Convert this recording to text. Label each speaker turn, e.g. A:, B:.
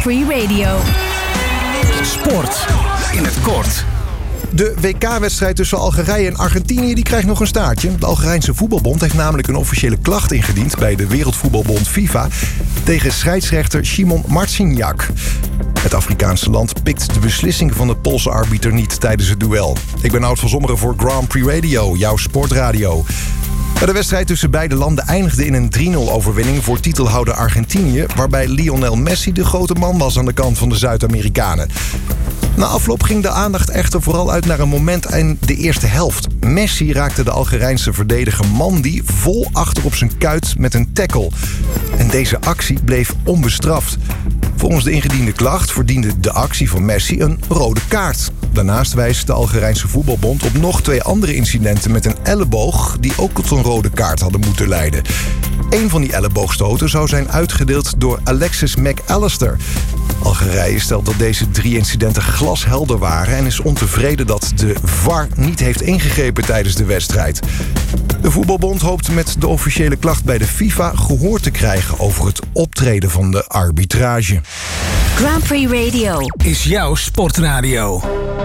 A: Free Radio.
B: Sport in het kort.
C: De WK-wedstrijd tussen Algerije en Argentinië die krijgt nog een staartje. De Algerijnse voetbalbond heeft namelijk een officiële klacht ingediend bij de Wereldvoetbalbond FIFA tegen scheidsrechter Szymon Marciniak. Het Afrikaanse land pikt de beslissing van de Poolse arbiter niet tijdens het duel. Ik ben Nout van Zommeren voor Grand Prix Radio, jouw sportradio. De wedstrijd tussen beide landen eindigde in een 3-0 overwinning voor titelhouder Argentinië, waarbij Lionel Messi de grote man was aan de kant van de Zuid-Amerikanen. Na afloop ging de aandacht echter vooral uit naar een moment in de eerste helft. Messi raakte de Algerijnse verdediger Mandi vol achter op zijn kuit met een tackle. En deze actie bleef onbestraft. Volgens de ingediende klacht verdiende de actie van Messi een rode kaart. Daarnaast wijst de Algerijnse voetbalbond op nog 2 andere incidenten met een elleboog die ook tot een rode kaart hadden moeten leiden. Een van die elleboogstoten zou zijn uitgedeeld door Alexis McAllister. Algerije stelt dat deze 3 incidenten glashelder waren en is ontevreden dat de VAR niet heeft ingegrepen tijdens de wedstrijd. De voetbalbond hoopt met de officiële klacht bij de FIFA gehoor te krijgen over het optreden van de arbitrage.
A: Grand Prix Radio
B: Is jouw sportradio.